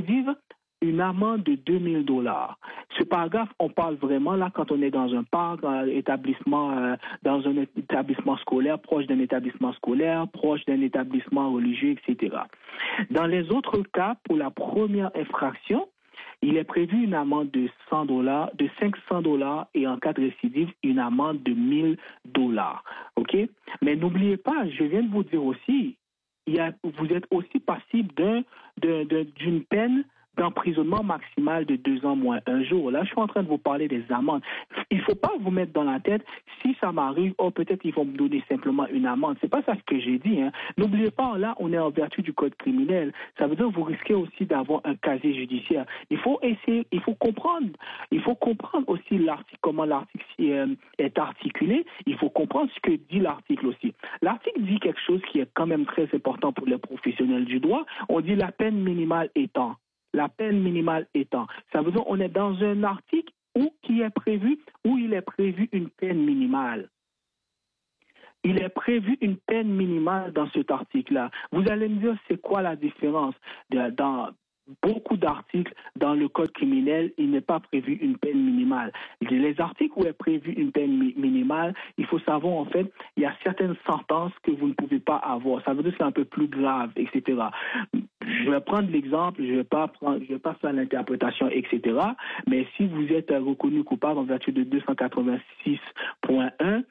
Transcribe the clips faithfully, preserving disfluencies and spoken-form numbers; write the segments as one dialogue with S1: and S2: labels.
S1: récidive, une amende de deux mille dollars. Ce paragraphe, on parle vraiment là quand on est dans un parc, un établissement, euh, dans un établissement scolaire, proche d'un établissement scolaire, proche d'un établissement religieux, et cetera. Dans les autres cas, pour la première infraction, il est prévu une amende de cent dollars, de cinq cents dollars et en cas de récidive, une amende de mille dollars. OK? Mais n'oubliez pas, je viens de vous dire aussi, il y a, vous êtes aussi passible d'un, de, de, d'une peine d'emprisonnement maximal de deux ans moins un jour. Là, je suis en train de vous parler des amendes. Il ne faut pas vous mettre dans la tête, si ça m'arrive, oh, peut-être ils vont me donner simplement une amende. C'est pas ça ce que j'ai dit, hein. N'oubliez pas, là, on est en vertu du code criminel. Ça veut dire que vous risquez aussi d'avoir un casier judiciaire. Il faut essayer, il faut comprendre, il faut comprendre aussi l'article, comment l'article euh, est articulé. Il faut comprendre ce que dit l'article aussi. L'article dit quelque chose qui est quand même très important pour les professionnels du droit. On dit la peine minimale étant. La peine minimale étant. Ça veut dire qu'on est dans un article où qui est prévu, où il est prévu une peine minimale. Il est prévu une peine minimale dans cet article-là. Vous allez me dire, c'est quoi la différence? De, dans beaucoup d'articles dans le code criminel, il n'est pas prévu une peine minimale. Les articles où est prévu une peine mi- minimale, il faut savoir, en fait, il y a certaines sentences que vous ne pouvez pas avoir. Ça veut dire que c'est un peu plus grave, et cetera. Je vais prendre l'exemple, je vais pas prendre, je vais pas faire l'interprétation, et cetera. Mais si vous êtes reconnu coupable en vertu de deux cent quatre-vingt-six point un,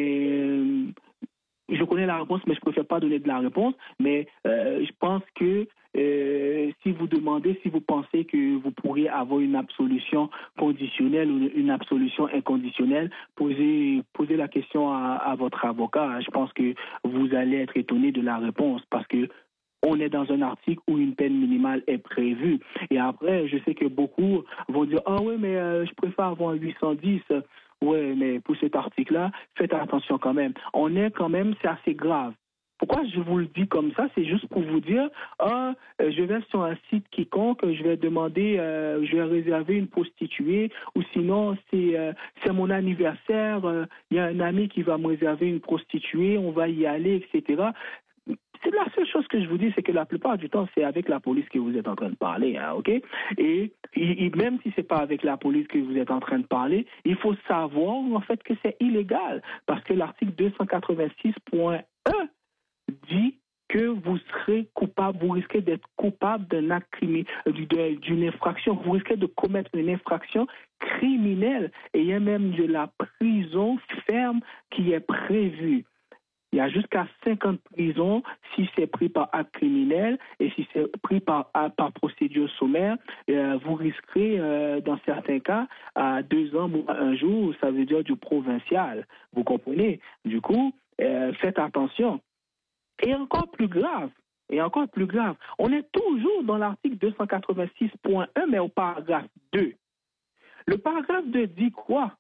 S1: ben, je connais la réponse, mais je préfère pas donner de la réponse. Mais euh, je pense que euh, si vous demandez, si vous pensez que vous pourriez avoir une absolution conditionnelle ou une absolution inconditionnelle, posez, posez la question à, à votre avocat. Je pense que vous allez être étonné de la réponse parce que on est dans un article où une peine minimale est prévue. Et après, je sais que beaucoup vont dire « Ah oui, mais euh, je préfère avoir huit cent dix. » Oui, mais pour cet article-là, faites attention quand même. On est quand même, c'est assez grave. Pourquoi je vous le dis comme ça? C'est juste pour vous dire, ah, je vais sur un site quiconque, je vais demander, euh, je vais réserver une prostituée, ou sinon c'est euh, c'est mon anniversaire, il euh, y a un ami qui va me réserver une prostituée, on va y aller, et cetera. C'est la seule chose que je vous dis, c'est que la plupart du temps, c'est avec la police que vous êtes en train de parler, hein, ok? Et, et même si c'est pas avec la police que vous êtes en train de parler, il faut savoir en fait que c'est illégal, parce que l'article deux cent quatre-vingt-six point un dit que vous serez coupable, vous risquez d'être coupable d'un acte criminel, d'une infraction, vous risquez de commettre une infraction criminelle, et il y a même de la prison ferme qui est prévue. Il y a jusqu'à cinquante prisons si c'est pris par acte criminel et si c'est pris par, par procédure sommaire. Euh, vous risquerez, euh, dans certains cas, à deux ans ou un jour, ça veut dire du provincial. Vous comprenez? Du coup, euh, faites attention. Et encore plus grave, et encore plus grave, on est toujours dans l'article deux cent quatre-vingt-six point un, mais au paragraphe deux. Le paragraphe deux dit quoi?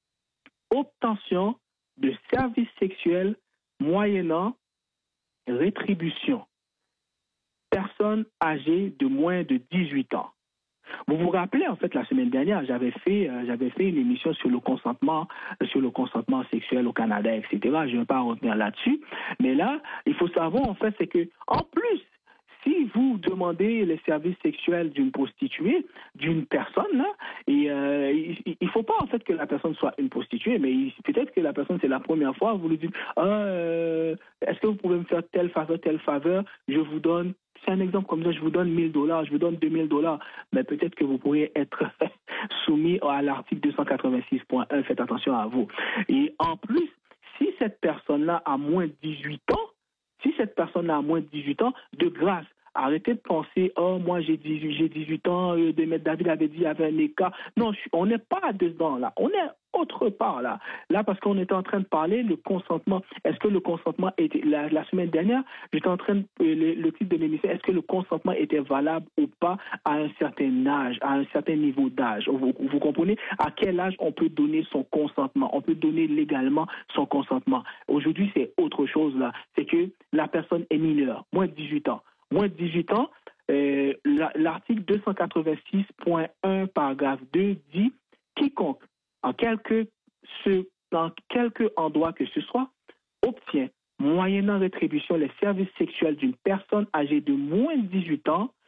S1: Obtention de services sexuels moyennant rétribution. Personnes âgées de moins de dix-huit ans. Vous vous rappelez, en fait, la semaine dernière, j'avais fait, euh, j'avais fait une émission sur le consentement, euh, sur le consentement sexuel au Canada, et cetera. Je ne vais pas revenir là-dessus. Mais là, il faut savoir, en fait, c'est que, en plus, si vous demandez les services sexuels d'une prostituée, d'une personne, là, et euh, il ne faut pas en fait que la personne soit une prostituée, mais il, peut-être que la personne c'est la première fois, vous lui dites ah, euh, est-ce que vous pouvez me faire telle faveur, telle faveur, je vous donne, c'est un exemple comme ça, je vous donne mille dollars, je vous donne deux mille dollars, mais peut-être que vous pourriez être soumis à l'article deux cent quatre-vingt-six point un, faites attention à vous. Et en plus, si cette personne-là a moins de dix-huit ans, si cette personne a moins de dix-huit ans, de grâce, arrêtez de penser, oh, moi j'ai dix-huit, j'ai dix-huit ans, euh, de M. David avait dit, il y avait un écart. Non, je, on n'est pas dedans là, on est autre part là. Là, parce qu'on était en train de parler, le consentement, est-ce que le consentement était, la, la semaine dernière, j'étais en train de, le, le titre de l'émission, est-ce que le consentement était valable ou pas à un certain âge, à un certain niveau d'âge? Vous, vous comprenez? À quel âge on peut donner son consentement? On peut donner légalement son consentement. Aujourd'hui, c'est autre chose là. C'est que la personne est mineure, moins de dix-huit ans. Moins de dix-huit ans, euh, l'article deux cent quatre-vingt-six point un, paragraphe deux dit « Quiconque, en quelque, ce, dans quelque endroit que ce soit, obtient, moyennant rétribution, les services sexuels d'une personne âgée de moins de dix-huit ans,